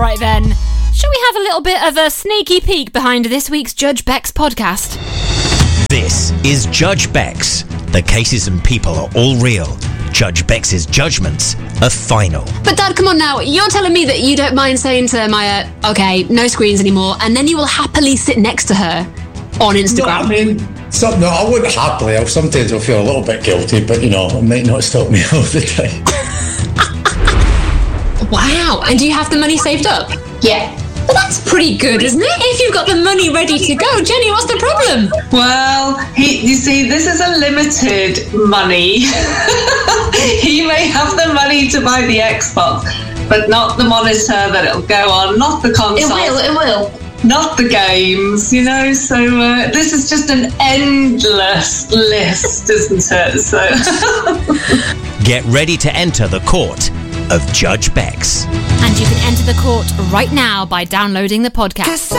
Right then, shall we have a little bit of a sneaky peek behind this week's Judge Bex podcast? This is Judge Bex. The cases and people are all real. Judge Bex's judgments are final. But Dad, come on now. You're telling me that you don't mind saying to Maya, okay, no screens anymore, and then you will happily sit next to her on Instagram? No, I mean, I wouldn't happily. Sometimes I'll feel a little bit guilty, but, it might not stop me all the time. Wow. And do you have the money saved up? Yeah. Well, that's pretty good, isn't it? If you've got the money ready to go. Jenny, what's the problem? Well, you see, this is a limited money. He may have the money to buy the Xbox, but not the monitor that it'll go on, not the console. It will. Not the games, so this is just an endless list, isn't it? So Get ready to enter the court of Judge Bex. And you can enter the court right now by downloading the podcast.